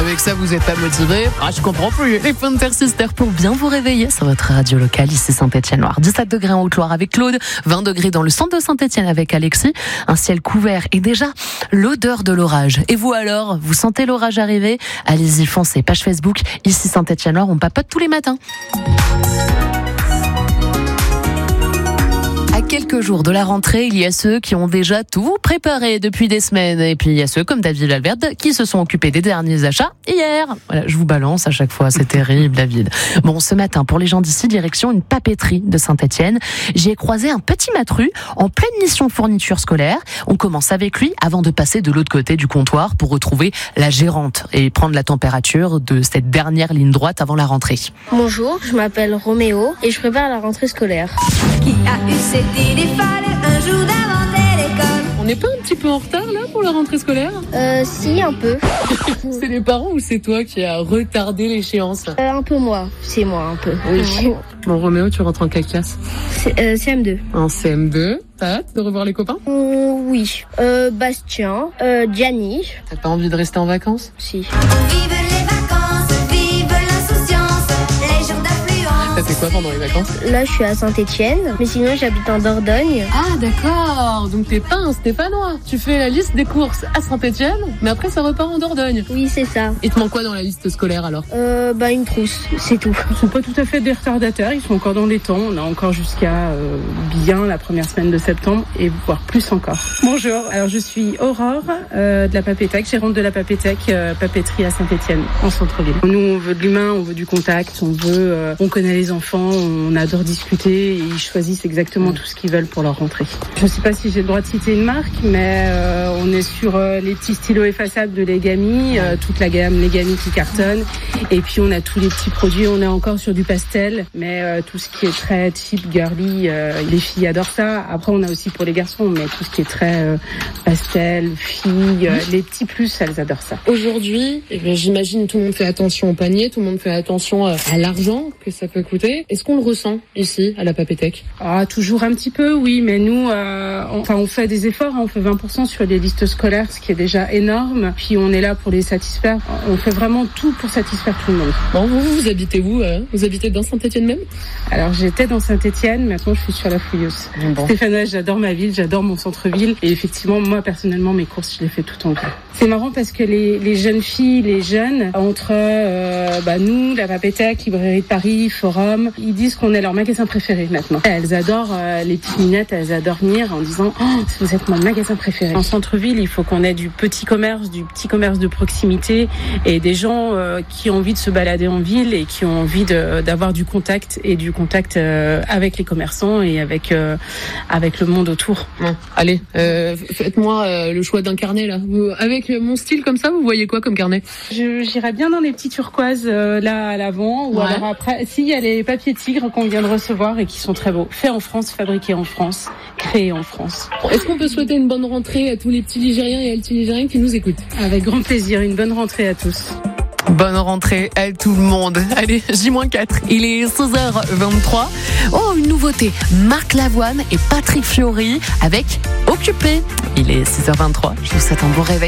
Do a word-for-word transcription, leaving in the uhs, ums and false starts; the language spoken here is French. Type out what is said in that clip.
avec ça, vous n'êtes pas motivé. Ah, je comprends plus. Les Pointer Sisters pour bien vous réveiller sur votre radio locale, ici Saint-Étienne-Loire. dix-sept degrés en Haute-Loire avec Claude, vingt degrés dans le centre de Saint-Étienne avec Alexis. Un ciel couvert et déjà l'odeur de l'orage. Et vous alors, vous sentez l'orage arriver? Allez-y, foncez. Page Facebook, ici Saint-Étienne-Loire, on papote tous les matins. À quelques jours de la rentrée, il y a ceux qui ont déjà tout préparé depuis des semaines. Et puis il y a ceux comme David Valverde qui se sont occupés des derniers achats hier. Voilà, je vous balance à chaque fois, c'est terrible David. Bon, ce matin, pour les gens d'ici, direction une papeterie de Saint-Étienne. J'y ai croisé un petit matru en pleine mission fourniture scolaire. On commence avec lui avant de passer de l'autre côté du comptoir pour retrouver la gérante et prendre la température de cette dernière ligne droite avant la rentrée. Bonjour, je m'appelle Roméo et je prépare la rentrée scolaire. Qui a eu cette idée folle un jour d'inventer l'école? On n'est pas un petit peu en retard là pour la rentrée scolaire? Euh, si, un peu. C'est les parents ou c'est toi qui as retardé l'échéance? Euh, un peu moi, c'est moi un peu, oui. Bon Roméo, tu rentres en quelle classe? C'est, euh, C M deux. En C M deux, t'as hâte de revoir les copains? Euh, oui. Euh, Bastien, euh, Gianni. T'as pas envie de rester en vacances? Si. Vive les vacances, vive l'insouciance, les jours d'affluence. T'as fait quoi pendant les vacances? Là, je suis à Saint-Étienne, mais sinon, j'habite en Dordogne. Ah d'accord, donc t'es pas un Stéphanois. Tu fais la liste des courses à Saint-Étienne, mais après ça repart en Dordogne. Oui, c'est ça. Il te manque quoi dans la liste scolaire alors? Euh, bah, une trousse, c'est tout. Ils sont pas tout à fait des retardateurs, ils sont encore dans les temps. On a encore jusqu'à euh, bien la première semaine de septembre et voire plus encore. Bonjour, alors je suis Aurore euh, de la Papétec, gérante de la Papétec, euh, papeterie à Saint-Étienne, en centre-ville. Nous, on veut de l'humain, on veut du contact, on veut, euh, on connaît les enfants, on adore discuter et ils choisissent exactement tout ce qu'ils veulent pour leur rentrée. Je sais pas si j'ai le droit de citer une marque, mais euh, on est sur euh, les petits stylos effaçables de Legami, euh, toute la gamme Legami qui cartonne. Et puis on a tous les petits produits, on est encore sur du pastel, mais euh, tout ce qui est très cheap, girly, euh, les filles adorent ça. Après on a aussi pour les garçons, mais tout ce qui est très euh, pastel, filles, euh, les petits plus, elles adorent ça. Aujourd'hui, eh bien, j'imagine tout le monde fait attention au panier, tout le monde fait attention à l'argent que ça peut coûter. Est-ce qu'on le ressent ici à la Papétec? Ah, toujours un petit peu, oui, mais nous, euh, on, enfin, on fait des efforts, hein, on fait vingt pour cent sur les listes scolaires, ce qui est déjà énorme. Puis on est là pour les satisfaire. On fait vraiment tout pour satisfaire tout le monde. Bon, vous, vous habitez où euh Vous habitez dans Saint-Étienne même? Alors j'étais dans Saint-Étienne, maintenant je suis sur la Fouilleuse. Bon. Stéphanois, j'adore ma ville, j'adore mon centre-ville. Et effectivement, moi personnellement, mes courses, je les fais tout en ville. C'est marrant parce que les, les jeunes filles, les jeunes, entre euh, bah, nous, la Papétec, Librairie de Paris, Forum, ils disent qu'on est leur magasin préféré maintenant. Elles adorent euh, les petites minettes, elles adorent venir en disant « Oh, vous êtes mon magasin préféré ». En centre-ville, il faut qu'on ait du petit commerce, du petit commerce de proximité et des gens euh, qui ont envie de se balader en ville et qui ont envie de, d'avoir du contact et du contact euh, avec les commerçants et avec euh, avec le monde autour. Bon, allez, euh, faites-moi euh, le choix d'un carnet là. Vous, avec mon style comme ça, vous voyez quoi comme carnet? Je, j'irais bien dans les petits turquoises euh, là à l'avant ou ouais. alors après. Si, il y a les papiers tigres qu'on vient de recevoir et qui sont très beaux. Faits en France, fabriqués en France, créés en France. Est-ce qu'on peut souhaiter une bonne rentrée à tous les petits Ligériens et à les petits Ligériens qui nous écoutent? Avec grand plaisir, une bonne rentrée à tous. Bonne rentrée à tout le monde. Allez, J moins quatre, il est seize heures vingt-trois. Oh, une nouveauté, Marc Lavoine et Patrick Fiori avec Occupé. Il est six heures vingt-trois, je vous souhaite un bon réveil.